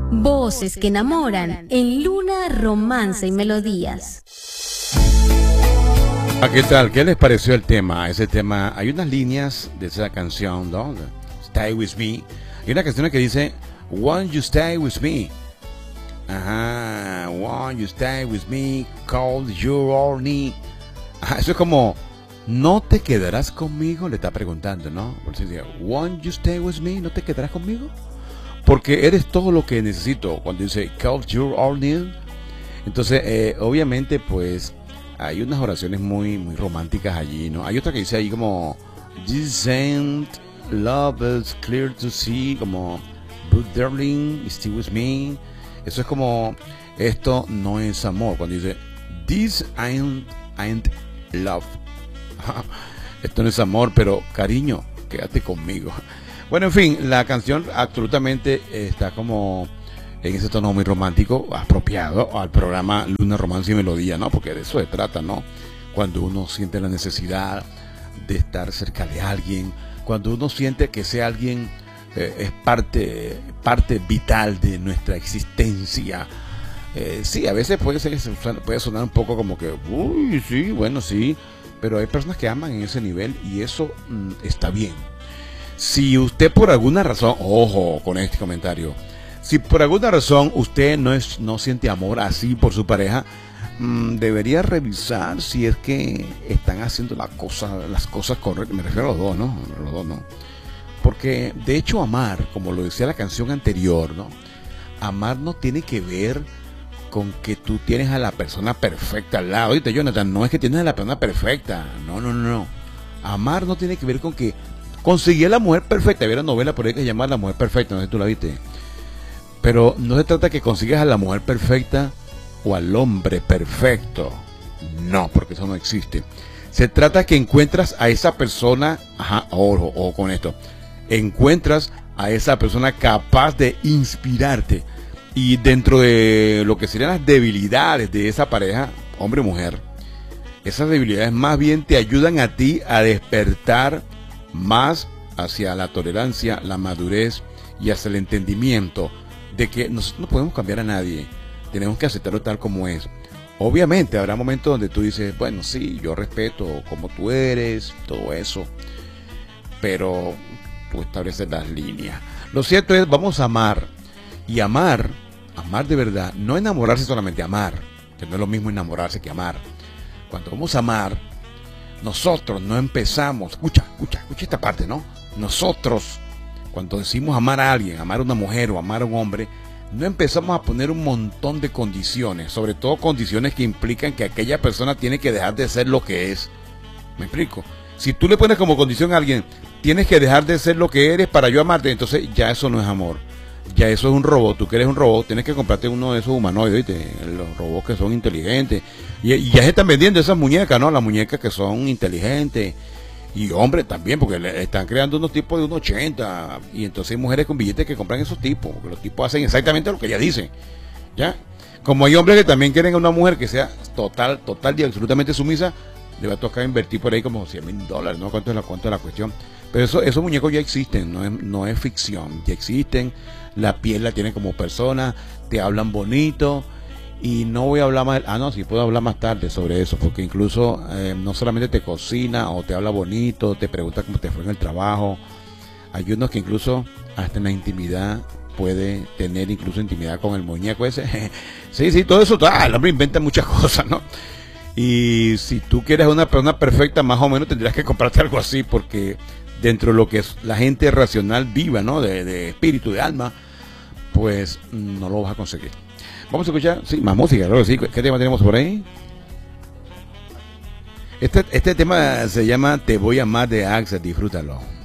Voces que enamoran en Luna, Romance y Melodías. ¿Qué tal? ¿Qué les pareció el tema? Ese tema, hay unas líneas de esa canción, ¿no? Stay With Me. Hay una canción que dice, Won't you stay with me? Ajá, won't you stay with me? Call you horny. Ajá, eso es como, ¿no te quedarás conmigo? Le está preguntando, ¿no? Por eso dice, won't you stay with me? ¿No te quedarás conmigo? Porque eres todo lo que necesito. Cuando dice, call you horny. Entonces, obviamente, pues, hay unas oraciones muy románticas allí, ¿no? Hay otra que dice ahí como, this ain't love is clear to see, como, but darling, stay with me. Eso es como, esto no es amor. Cuando dice, this ain't love. Esto no es amor, pero cariño, quédate conmigo. Bueno, en fin, la canción absolutamente está como en ese tono muy romántico, apropiado al programa Luna, Romance y Melodía, ¿no? Porque de eso se trata, ¿no? Cuando uno siente la necesidad de estar cerca de alguien, cuando uno siente que ese alguien es parte vital de nuestra existencia. Sí, a veces puede sonar un poco como que, uy, sí, bueno, sí, pero hay personas que aman en ese nivel y eso está bien. Si usted por alguna razón, ojo con este comentario, si por alguna razón usted no siente amor así por su pareja, debería revisar si es que están haciendo las cosas correctas. Me refiero a los dos, ¿no? Los dos, ¿no? Porque de hecho amar, como lo decía la canción anterior, ¿no? Amar no tiene que ver con que tú tienes a la persona perfecta al lado. Oíste, Jonathan, no es que tienes a la persona perfecta. No. Amar no tiene que ver con que conseguí a la mujer perfecta. Había una novela por ahí que se llama La Mujer Perfecta, no sé si tú la viste. Pero no se trata que consigas a la mujer perfecta o al hombre perfecto. No, porque eso no existe. Se trata que encuentras a esa persona, ojo con esto, encuentras a esa persona capaz de inspirarte. Y dentro de lo que serían las debilidades de esa pareja, hombre o mujer, esas debilidades más bien te ayudan a ti a despertar más hacia la tolerancia, la madurez y hacia el entendimiento de que nosotros no podemos cambiar a nadie, tenemos que aceptarlo tal como es. Obviamente habrá momentos donde tú dices, bueno, sí, yo respeto como tú eres, todo eso, pero tú estableces las líneas. Lo cierto es, vamos a amar, y amar de verdad, no enamorarse solamente, amar, que no es lo mismo enamorarse que amar. Cuando vamos a amar, nosotros no empezamos, escucha esta parte, ¿no? Nosotros, cuando decimos amar a alguien, amar a una mujer o amar a un hombre, no empezamos a poner un montón de condiciones, sobre todo condiciones que implican que aquella persona tiene que dejar de ser lo que es. ¿Me explico? Si tú le pones como condición a alguien, tienes que dejar de ser lo que eres para yo amarte, entonces ya eso no es amor. Ya eso es un robot. Tú que eres un robot, tienes que comprarte uno de esos humanoides, ¿viste? Los robots que son inteligentes. Y ya se están vendiendo esas muñecas, ¿no? Las muñecas que son inteligentes. Y hombres también, porque le están creando unos tipos de 1,80. Y entonces hay mujeres con billetes que compran esos tipos, porque los tipos hacen exactamente lo que ella dice. ¿Ya? Como hay hombres que también quieren a una mujer que sea total y absolutamente sumisa, le va a tocar invertir por ahí como $100,000, ¿no? ¿Cuánto es la cuestión? Pero esos muñecos ya existen, no es ficción, ya existen. La piel la tienen como persona, te hablan bonito. Y no voy a hablar más, sí puedo hablar más tarde sobre eso, porque incluso no solamente te cocina o te habla bonito, te pregunta cómo te fue en el trabajo. Hay unos que incluso hasta en la intimidad puede tener incluso intimidad con el muñeco ese. Sí, todo eso, el hombre inventa muchas cosas, ¿no? Y si tú quieres una persona perfecta, más o menos tendrías que comprarte algo así, porque dentro de lo que es la gente racional viva, ¿no? De espíritu, de alma, pues no lo vas a conseguir. Vamos a escuchar, sí, más música, claro, sí. ¿Qué tema tenemos por ahí? Este tema se llama Te voy a amar de Axel, disfrútalo.